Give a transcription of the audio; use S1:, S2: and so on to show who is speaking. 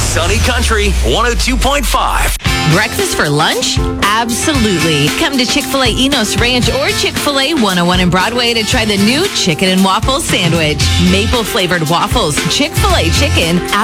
S1: Sunny Country 102.5.
S2: Breakfast for lunch? Absolutely. Come to Chick-fil-A Enos Ranch or Chick-fil-A 101 in Broadway to try the new chicken and waffle sandwich. Maple flavored waffles, Chick-fil-A chicken,